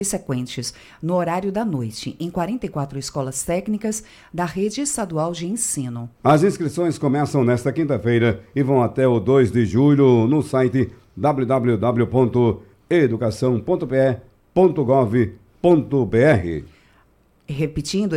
subsequentes, no horário da noite, em 44 escolas técnicas da rede estadual de ensino. As inscrições começam nesta quinta-feira e vão até o 2 de julho no site www.educação.pe.gov.br. Repetindo,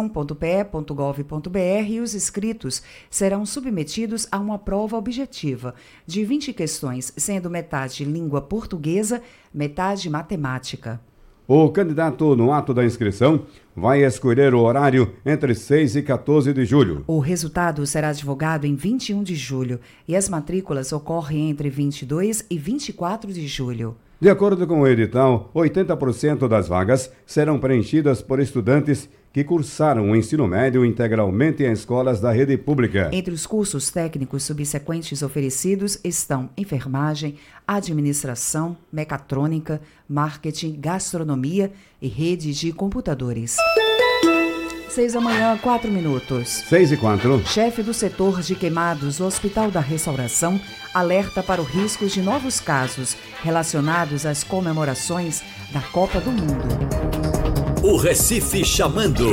educação.pe.gov.br, e os inscritos serão submetidos a uma prova objetiva de 20 questões, sendo metade língua portuguesa, metade matemática. O candidato, no ato da inscrição, vai escolher o horário entre 6 e 14 de julho. O resultado será divulgado em 21 de julho e as matrículas ocorrem entre 22 e 24 de julho. De acordo com o edital, 80% das vagas serão preenchidas por estudantes que cursaram o ensino médio integralmente em escolas da rede pública. Entre os cursos técnicos subsequentes oferecidos estão enfermagem, administração, mecatrônica, marketing, gastronomia e rede de computadores. 6 da manhã, 4 minutos. 6:04. Chefe do setor de queimados do Hospital da Restauração alerta para o risco de novos casos relacionados às comemorações da Copa do Mundo. O Recife chamando.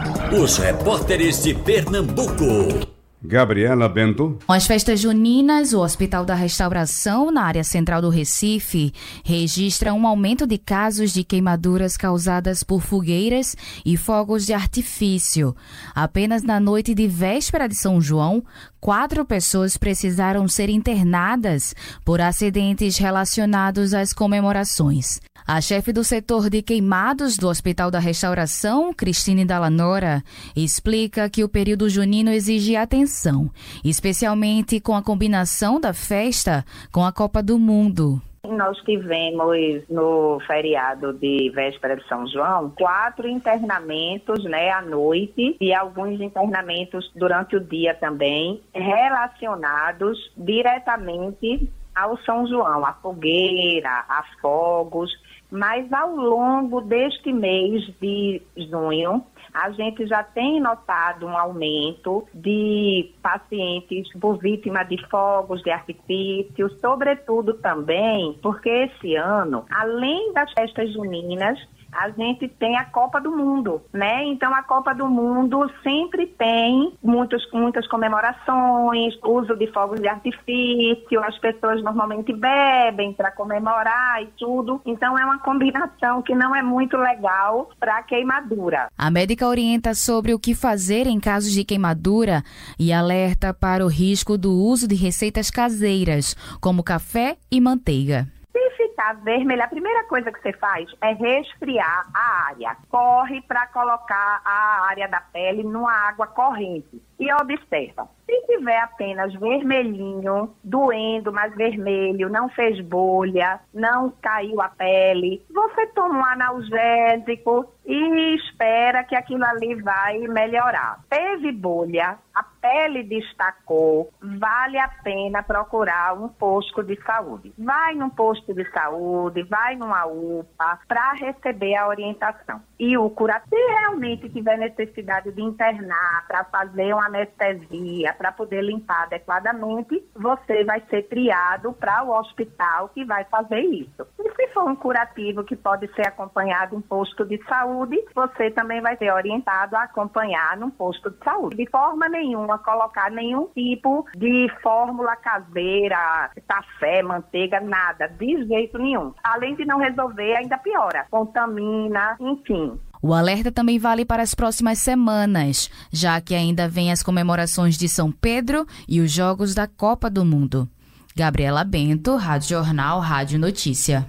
Os repórteres de Pernambuco. Gabriela Bento. Com as festas juninas, o Hospital da Restauração, na área central do Recife, registra um aumento de casos de queimaduras causadas por fogueiras e fogos de artifício. Apenas na noite de véspera de São João, 4 pessoas precisaram ser internadas por acidentes relacionados às comemorações. A chefe do setor de queimados do Hospital da Restauração, Cristine Dallanora, explica que o período junino exige atenção, especialmente com a combinação da festa com a Copa do Mundo. Nós tivemos no feriado de véspera de São João 4 internamentos, à noite, e alguns internamentos durante o dia também, relacionados diretamente ao São João, a fogueira, a fogos. Mas ao longo deste mês de junho, a gente já tem notado um aumento de pacientes por vítima de fogos de artifício, sobretudo também porque esse ano, além das festas juninas, a gente tem a Copa do Mundo, Então a Copa do Mundo sempre tem muitas comemorações, uso de fogos de artifício, as pessoas normalmente bebem para comemorar e tudo. Então é uma combinação que não é muito legal para queimadura. A médica orienta sobre o que fazer em casos de queimadura e alerta para o risco do uso de receitas caseiras, como café e manteiga. Ficar vermelha, a primeira coisa que você faz é resfriar a área. Corre para colocar a área da pele numa água corrente. E observa, se tiver apenas vermelhinho, doendo, mas vermelho, não fez bolha, não caiu a pele, você toma um analgésico e espera que aquilo ali vai melhorar. Teve bolha, a pele destacou, vale a pena procurar um posto de saúde. Vai num posto de saúde, vai numa UPA para receber a orientação. E o curativo, se realmente tiver necessidade de internar para fazer uma anestesia, para poder limpar adequadamente, você vai ser triado para o hospital que vai fazer isso. E se for um curativo que pode ser acompanhado em posto de saúde, você também vai ser orientado a acompanhar num posto de saúde. De forma nenhuma colocar nenhum tipo de fórmula caseira, café, manteiga, nada, de jeito nenhum. Além de não resolver, ainda piora, contamina, enfim. O alerta também vale para as próximas semanas, já que ainda vem as comemorações de São Pedro e os Jogos da Copa do Mundo. Gabriela Bento, Rádio Jornal, Rádio Notícia.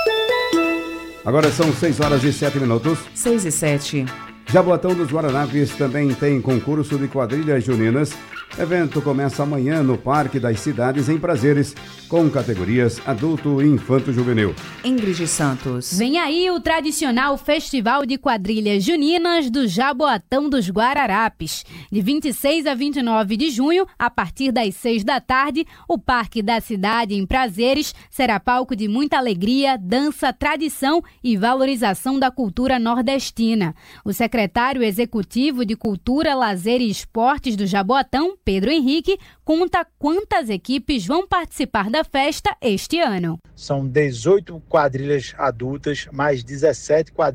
Agora são 6:07. 6:07. Jaboatão dos Guararapes também tem concurso de quadrilhas juninas. Evento começa amanhã no Parque das Cidades, em Prazeres, com categorias adulto e infanto-juvenil. Ingrid Santos. Vem aí o tradicional Festival de Quadrilhas Juninas do Jaboatão dos Guararapes. De 26 a 29 de junho, a partir das 6 da tarde, o Parque da Cidade, em Prazeres, será palco de muita alegria, dança, tradição e valorização da cultura nordestina. O secretário executivo de Cultura, Lazer e Esportes do Jaboatão, Pedro Henrique conta quantas equipes vão participar da festa este ano. São 18 quadrilhas adultas, mais 17 quadrilhas